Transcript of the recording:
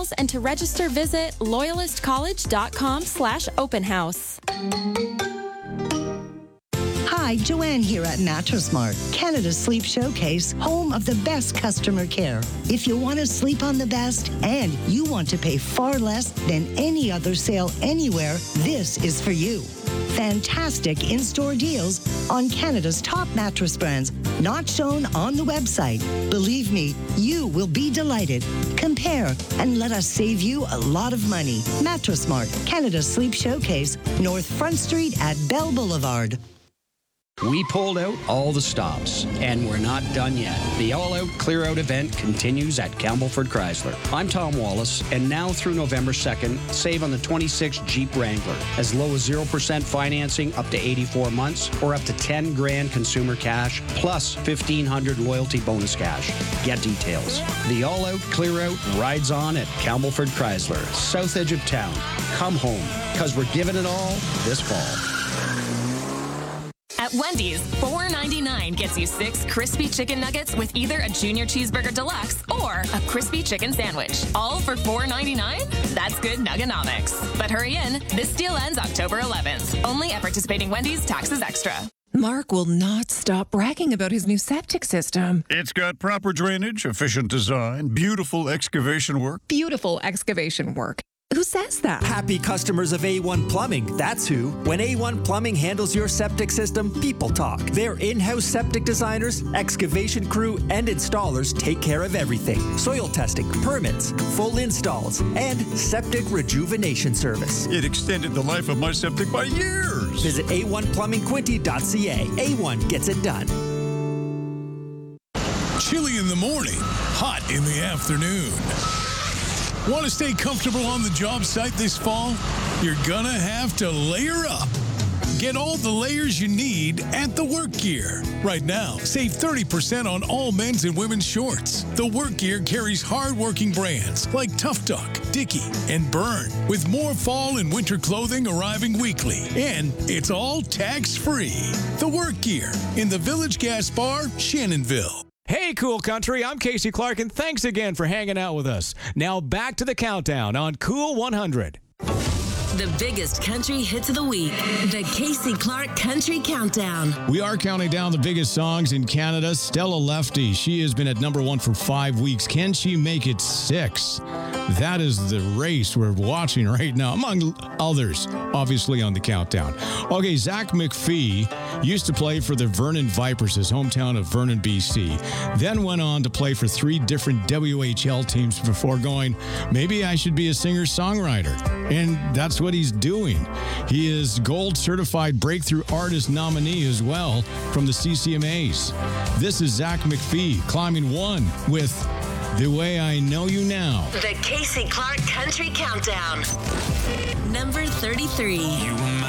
details and to register, visit loyalistcollege.com/open house. Hi, Joanne here at Mattress Mart, Canada's sleep showcase, home of the best customer care. If you want to sleep on the best and you want to pay far less than any other sale anywhere, this is for you. Fantastic in-store deals on Canada's top mattress brands, not shown on the website. Believe me, you will be delighted. Compare and let us save you a lot of money. Mattress Mart, Canada's sleep showcase, North Front Street at Bell Boulevard. We pulled out all the stops, and we're not done yet. The all-out clear-out event continues at Campbellford Chrysler. I'm Tom Wallace, and now through November 2nd, save on the 26 Jeep Wrangler. As low as 0% financing up to 84 months, or up to 10 grand consumer cash, plus 1,500 loyalty bonus cash. Get details. The all-out clear-out rides on at Campbellford Chrysler, south edge of town. Come home, because we're giving it all this fall. At Wendy's, $4.99 gets you 6 crispy chicken nuggets with either a Junior Cheeseburger Deluxe or a crispy chicken sandwich. All for $4.99? That's good nuggenomics. But hurry in. This deal ends October 11th. Only at participating Wendy's, taxes extra. Mark will not stop bragging about his new septic system. It's got proper drainage, efficient design, beautiful excavation work. Beautiful excavation work. Who says that? Happy customers of A1 Plumbing, that's who. When A1 Plumbing handles your septic system, people talk. Their in-house septic designers, excavation crew, and installers take care of everything. Soil testing, permits, full installs, and septic rejuvenation service. It extended the life of my septic by years. Visit a1plumbingquinty.ca. A1 gets it done. Chilly in the morning, hot in the afternoon. Want to stay comfortable on the job site this fall? You're gonna have to layer up. Get all the layers you need at The Work Gear. Right now, save 30% on all men's and women's shorts. The Work Gear carries hard-working brands like Tough Duck, Dickie, and Burn, with more fall and winter clothing arriving weekly. And it's all tax-free. The Work Gear in the Village Gas Bar, Shannonville. Hey, Cool Country, I'm Casey Clark, and thanks again for hanging out with us. Now back to the countdown on Cool 100. The biggest country hits of the week. The Casey Clark Country Countdown. We are counting down the biggest songs in Canada. Stella Lefty, she has been at number 1 for 5 weeks. Can she make it 6? That is the race we're watching right now, among others, obviously on the countdown. Okay, Zach McPhee used to play for the Vernon Vipers, his hometown of Vernon, BC. Then went on to play for 3 different WHL teams before going, maybe I should be a singer-songwriter. And that's what he's doing. He is Gold Certified Breakthrough Artist nominee as well from the CCMAs. This is Zach McPhee climbing 1 with The Way I Know You Now. The Casey Clark Country Countdown. Number 33. You were